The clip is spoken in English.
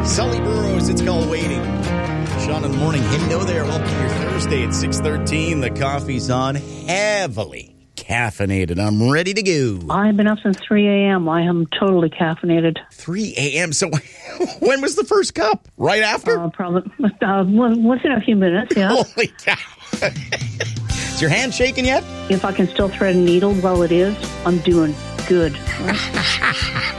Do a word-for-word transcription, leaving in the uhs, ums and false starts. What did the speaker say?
Sully Burrows, it's called Waiting. Sean in the morning. Hello there. Welcome to your Thursday at six thirteen. The coffee's on, heavily caffeinated. I'm ready to go. I've been up since three a.m. I am totally caffeinated. three a.m. So when was the first cup? Right after? Uh, probably uh, within a few minutes, yeah. Holy cow. Is your hand shaking yet? If I can still thread a needle while it is, I'm doing good.